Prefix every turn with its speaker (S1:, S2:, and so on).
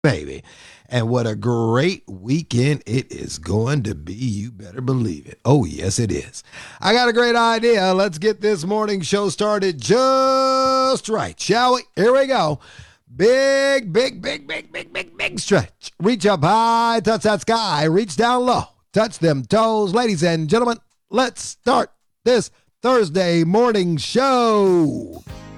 S1: baby. And what a great weekend it is going to be. You better believe it. Oh, yes, it is. I got a great idea. Let's get this morning show started just right, shall we? Here we go. Big stretch. Reach up high, touch that sky, reach down low, touch them toes. Ladies and gentlemen, let's start this Thursday morning show.